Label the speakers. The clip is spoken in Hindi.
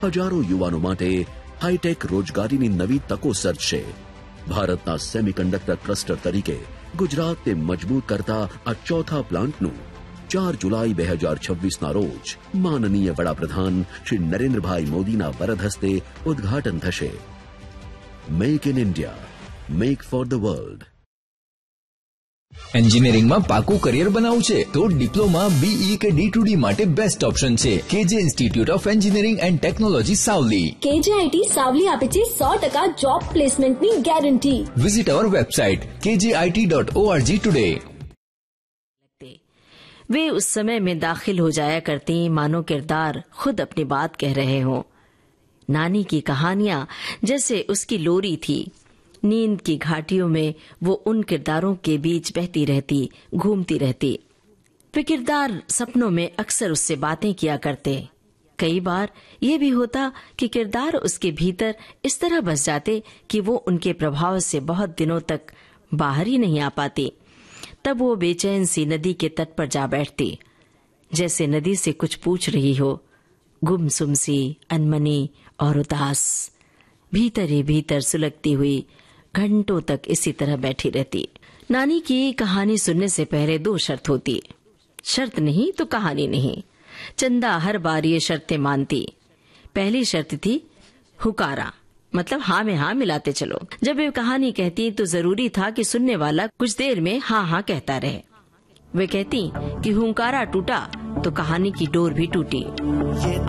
Speaker 1: હજારો યુવાનો માટે હાઈટેક રોજગારીની નવી તકો સર્જશે. ભારતના સેમિકન્ડક્ટર ક્લસ્ટર તરીકે ગુજરાતને મજબૂત કરતા આ ચોથા પ્લાન્ટનું 4 જુલાઈ 2026ના રોજ માનનીય વડાપ્રધાન શ્રી નરેન્દ્રભાઈ મોદીના વરદ હસ્તે ઉદ્ઘાટન થશે. Make in India, make for the world.
Speaker 2: એન્જિનિયરિંગમાં પાકું કરિયર બનાવવું છે તો ડિપ્લોમા, બીઈ કે D2D માટે બેસ્ટ ઓપ્શન છે કેજે institute of engineering and technology Savli.
Speaker 3: KJIT Savli આપે છે 100% જોબ પ્લેસમેન્ટની ગેરંટી.
Speaker 2: વિઝિટ અવર વેબસાइट kjit.org टुडे.
Speaker 4: वे उस समय में दाखिल हो जाया करती मानो किरदार खुद अपनी बात कह रहे हों. नानी की कहानियां जैसे उसकी लोरी थी. नींद की घाटियों में वो उन किरदारों के बीच बहती रहती, घूमती रहती. वे किरदार सपनों में अक्सर उससे बातें किया करते. कई बार ये भी होता कि किरदार उसके भीतर इस तरह बस जाते कि वो उनके प्रभाव से बहुत दिनों तक बाहर ही नहीं आ पाती. तब वो बेचैन सी नदी के तट पर जा बैठती, जैसे नदी से कुछ पूछ रही हो, गुमसुम सी, अनमनी और उदास. भीतर ही भीतर सुलगती हुई घंटों तक इसी तरह बैठी रहती. नानी की कहानी सुनने से पहले 2 शर्त होती. शर्त नहीं तो कहानी नहीं. चंदा हर बार ये शर्तें मानती. पहली शर्त थी हुकारा, मतलब हाँ में हाँ मिलाते चलो. जब वे कहानी कहती तो जरूरी था कि सुनने वाला कुछ देर में हाँ हाँ कहता रहे. वे कहती कि हुंकारा टूटा तो कहानी की डोर भी टूटी.